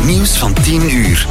Nieuws van 10 uur.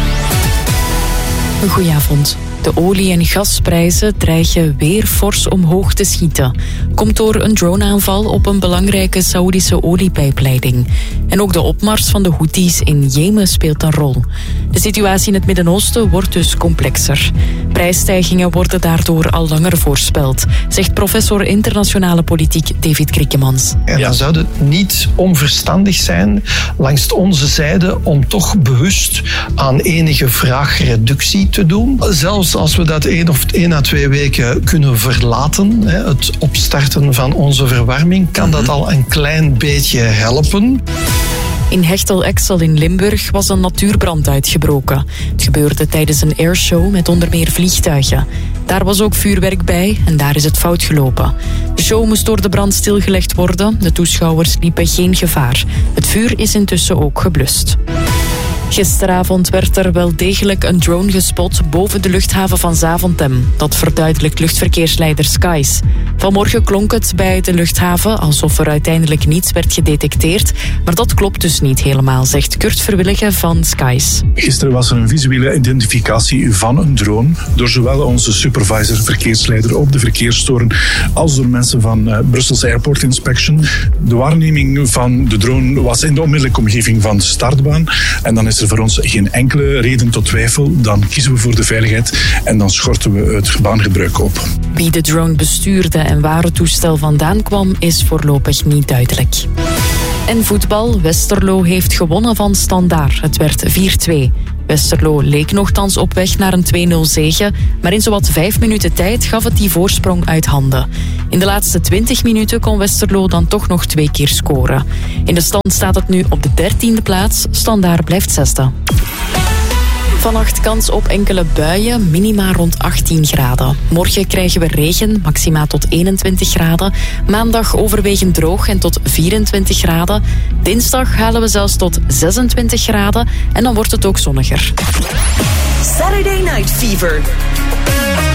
Goedenavond. De olie- en gasprijzen dreigen weer fors omhoog te schieten. Komt door een droneaanval op een belangrijke Saoedische oliepijpleiding. En ook de opmars van de Houthis in Jemen speelt een rol. De situatie in het Midden-Oosten wordt dus complexer. Prijsstijgingen worden daardoor al langer voorspeld, zegt professor internationale politiek David Kriekemans. En dan zou het niet onverstandig zijn langs onze zijde om toch bewust aan enige vraagreductie te doen. Zelfs als we dat 1 à 2 weken kunnen verlaten, het opstarten van onze verwarming, kan dat al een klein beetje helpen. In Hechtel-Exel in Limburg was een natuurbrand uitgebroken. Het gebeurde tijdens een airshow met onder meer vliegtuigen. Daar was ook vuurwerk bij en daar is het fout gelopen. De show moest door de brand stilgelegd worden. De toeschouwers liepen geen gevaar. Het vuur is intussen ook geblust. Gisteravond werd er wel degelijk een drone gespot boven de luchthaven van Zaventem. Dat verduidelijkt luchtverkeersleider Skies. Vanmorgen klonk het bij de luchthaven alsof er uiteindelijk niets werd gedetecteerd. Maar dat klopt dus niet helemaal, zegt Kurt Verwillige van Skies. Gisteren was er een visuele identificatie van een drone door zowel onze supervisor, verkeersleider op de verkeerstoren, als door mensen van Brussels Airport Inspection. De waarneming van de drone was in de onmiddellijke omgeving van de startbaan. En dan is er voor ons geen enkele reden tot twijfel. Dan kiezen we voor de veiligheid en dan schorten we het baangebruik op. Wie de drone bestuurde en waar het toestel vandaan kwam, is voorlopig niet duidelijk. En voetbal. Westerlo heeft gewonnen van Standaard. Het werd 4-2. Westerlo leek nochtans op weg naar een 2-0 zege, maar in zowat 5 minuten tijd gaf het die voorsprong uit handen. In de laatste 20 minuten kon Westerlo dan toch nog 2 keer scoren. In de stand staat het nu op de 13e plaats. Standaard blijft 6e. Vannacht kans op enkele buien, minima rond 18 graden. Morgen krijgen we regen, maxima tot 21 graden. Maandag overwegend droog en tot 24 graden. Dinsdag halen we zelfs tot 26 graden en dan wordt het ook zonniger. Saturday Night Fever.